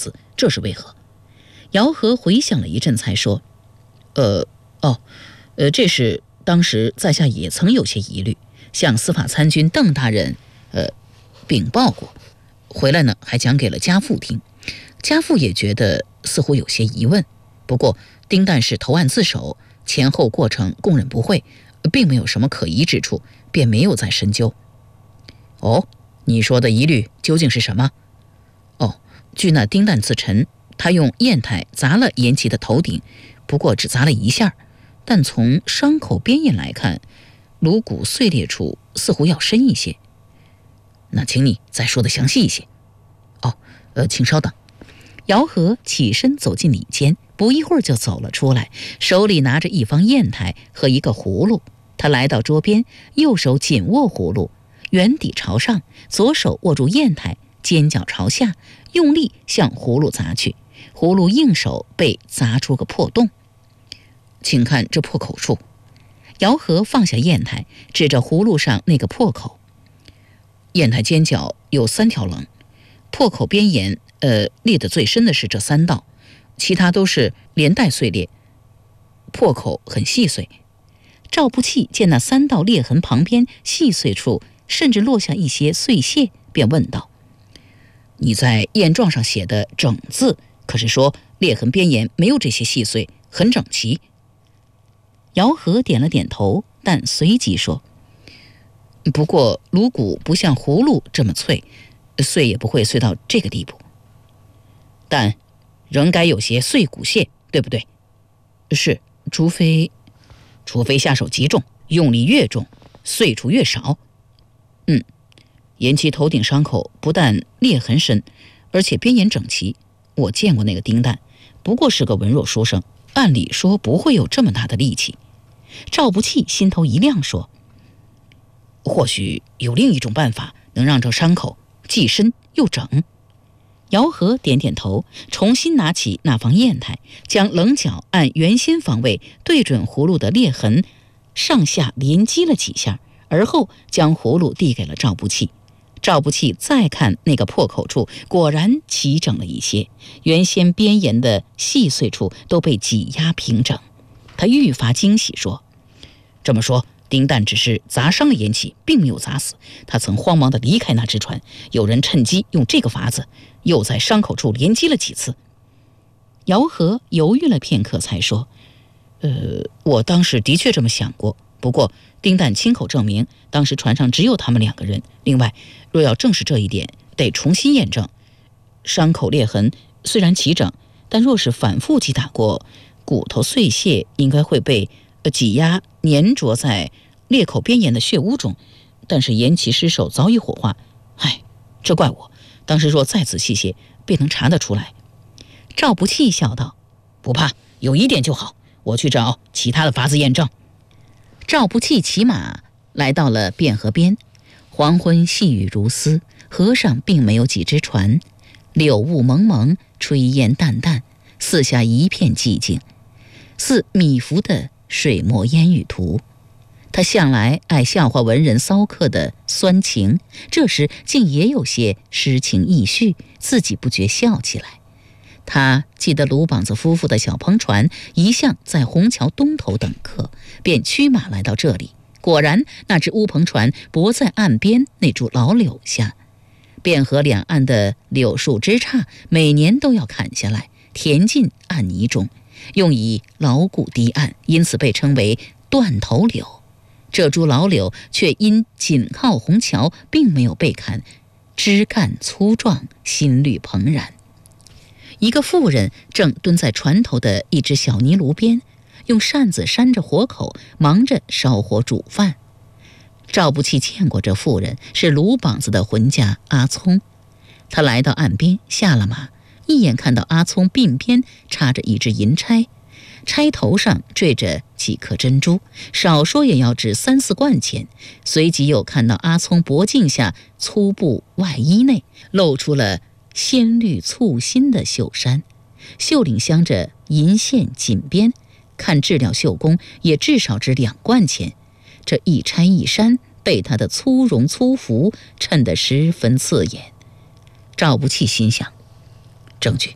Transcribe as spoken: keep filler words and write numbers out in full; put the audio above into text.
子，这是为何？姚和回想了一阵，才说：“呃，哦，呃，这是当时在下也曾有些疑虑，向司法参军邓大人，呃，禀报过。回来呢，还讲给了家父听。家父也觉得似乎有些疑问。不过丁旦是投案自首，前后过程供认不讳，并没有什么可疑之处，便没有再深究。”“哦，你说的疑虑究竟是什么？”“哦，据那丁旦自陈，他用砚台砸了严琦的头顶，不过只砸了一下，但从伤口边沿来看，颅骨碎裂处似乎要深一些。”“那请你再说的详细一些。”“哦，呃，请稍等。”姚和起身走进里间，不一会儿就走了出来，手里拿着一方砚台和一个葫芦。他来到桌边，右手紧握葫芦，圆底朝上，左手握住砚台，尖角朝下，用力向葫芦砸去。葫芦应手被砸出个破洞。“请看这破口处。”姚和放下砚台，指着葫芦上那个破口。砚台尖角有三条棱，破口边沿呃，裂得最深的是这三道，其他都是连带碎裂，破口很细碎。赵不器见那三道裂痕旁边细碎处甚至落下一些碎屑，便问道：“你在验状上写的整字，可是说裂痕边沿没有这些细碎，很整齐？”姚和点了点头，但随即说：“不过颅骨不像葫芦这么脆，碎也不会碎到这个地步。但仍该有些碎骨屑，对不对？”“是，除非除非下手极重，用力越重，碎处越少。”“嗯，严琦头顶伤口不但裂痕深，而且边沿整齐。我见过那个丁旦，不过是个文弱书生，按理说不会有这么大的力气。”赵不器心头一亮，说：“或许有另一种办法，能让这伤口既深又整。”姚和点点头，重新拿起那方砚台，将棱角按原先方位对准葫芦的裂痕，上下连击了几下，而后将葫芦递给了赵不器。赵不器再看那个破口处，果然齐整了一些，原先边沿的细碎处都被挤压平整。他愈发惊喜，说：“这么说，丁旦只是砸伤了严琦，并没有砸死。他曾慌忙地离开那只船，有人趁机用这个法子，又在伤口处连击了几次。”姚和犹豫了片刻，才说：“呃，我当时的确这么想过，不过丁旦亲口证明，当时船上只有他们两个人。另外，若要证实这一点，得重新验证。伤口裂痕虽然齐整，但若是反复击打过，骨头碎屑应该会被呃挤压粘着在裂口边沿的血污中。但是严琦尸首早已火化，唉，这怪我。当时若再仔细些，便能查得出来。”赵不器笑道：“不怕，有一点就好，我去找其他的法子验证。”赵不器骑马来到了汴河边，黄昏细雨如丝，河上并没有几只船，柳雾蒙蒙，炊烟淡淡，四下一片寂静，似米芾的水墨烟雨图。他向来爱笑话文人骚客的酸情，这时竟也有些诗情意绪，自己不觉笑起来。他记得鲁膀子夫妇的小篷船一向在虹桥东头等客，便驱马来到这里。果然，那只乌篷船泊在岸边那株老柳下。汴河两岸的柳树枝杈每年都要砍下来，填进岸泥中，用以牢固堤岸，因此被称为断头柳。这株老柳却因紧靠虹桥，并没有被砍，枝干粗壮，新绿蓬然。一个妇人正蹲在船头的一只小泥炉边，用扇子扇着火口，忙着烧火煮饭。赵不器见过这妇人，是鲁膀子的浑家阿聪。他来到岸边，下了马，一眼看到阿聪鬓边插着一只银钗，钗头上缀着几颗珍珠，少说也要值三四贯钱。随即又看到阿聪脖颈下粗布外衣内露出了鲜绿簇新的袖衫，袖领镶着银线锦边，看质料绣工也至少值两贯钱。这一钗一衫被他的粗绒粗服衬得十分刺眼。赵不器心想，证据